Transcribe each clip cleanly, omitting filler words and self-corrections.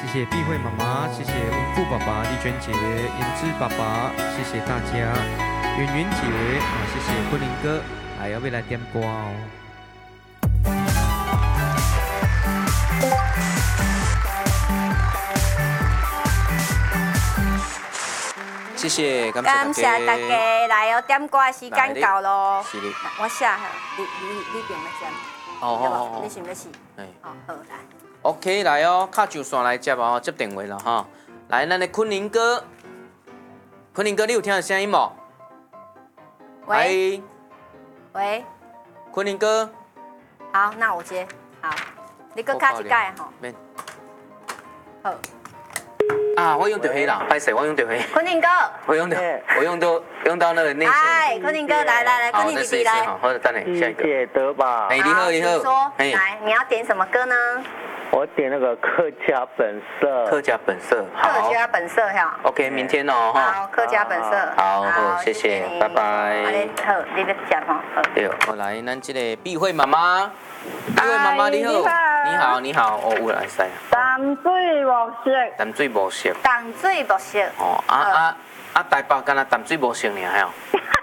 谢碧慧妈妈，谢谢文富爸爸、丽娟姐、颜芝爸爸，谢谢大家，圆圆姐啊，谢谢昆凌哥，还要来点歌哦。谢谢，感谢大家， 来哦，点歌的时间到咯。 是的， 我写下，你点来接。 哦， 你想要试？好，来。 OK， 来哦，卡上线来接哦，接电话了哈。来，咱的昆凌哥，昆凌哥，你有听到声音无？ 喂， 昆凌哥。 好，那我接。好，你搁卡一届吼。 免。 好。 啊，我用到黑啦，拍谁？我用到黑。 昆凌哥。 我用到那个内线。 哎，昆凌哥，来，昆凌弟弟来。 好，等你下一个。 谢德吧。 哎，你好。 说，来，你要点什么歌呢？ 我点那个客家本色。 客家本色，好。 客家本色哈。 OK， 明天哦哈。 好，客家本色。 好，谢谢，拜拜。 好，你要吃吼。 对，我来，咱这个碧慧妈妈。碧慧妈妈你好。你好，哦，有来使。 淡水无色。 淡水无色。 淡水无色。 哦，台北敢若淡水无色尔，还有。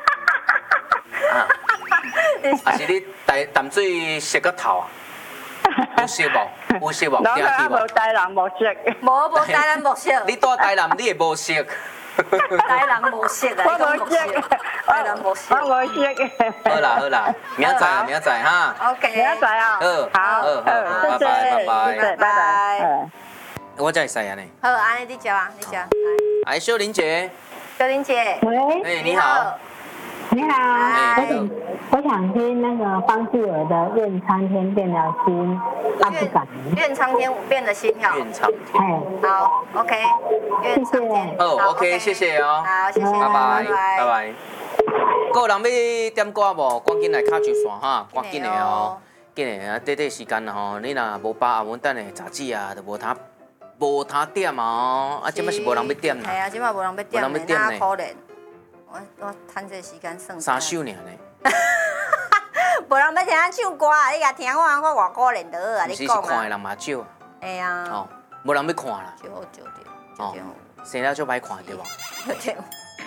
啊，是你淡水色个头啊？有色无？有色无？ 听去无？台南无色。 无台南无色。 你住台南，你会无色？ 台南无色啊！ 我无色。 台南无色。 我无色。 好啦，明仔哈。 OK。 明仔啊。 好，拜拜。 我才会使安尼。 好，安尼你食啊，你食。 哎，秀玲姐。 秀玲姐。 喂。 哎，你好。 你好。我想听那个方志伟的《愿苍天变了心》，他不敢。 愿苍天变了心哈。 愿苍天。 哎。 好 ，OK。愿苍天。 哦 ，OK， 谢谢哦。 好，谢谢。 拜拜。有人要点歌无？赶紧来卡上线哈，赶紧的哦。紧的啊，短时间吼，你若无把阮等的杂志啊，就无他点哦。啊，即摆是无人要点啦。 系啊，即摆无人要点，哪可怜？我趁这时间算。 3首尔呢。 无人要听咱唱歌啊！你甲听我偌可怜得啊！你讲啊。 是看的人嘛少啊。 哎呀。 哦，无人要看啦。 就哦，生了就歹看对无？ 对。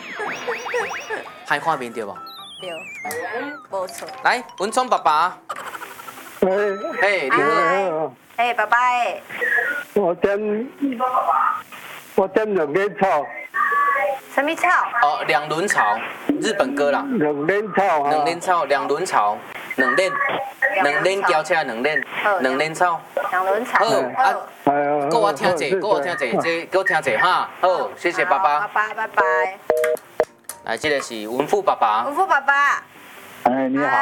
歹看面对无？ 对，无错。 来，文聪爸爸。 嘿， 你好。 哎，爸爸哎。 我点两根草。 什么草？ 哦，两轮草，日本歌啦。 两轮草啊。 两轮草，两轮轿车两轮草。 两轮草。 好，给我听者，给我听者哈。好，谢谢爸爸。 爸爸，拜拜。 来，这个是文富爸爸。 文富爸爸。 哎，你好。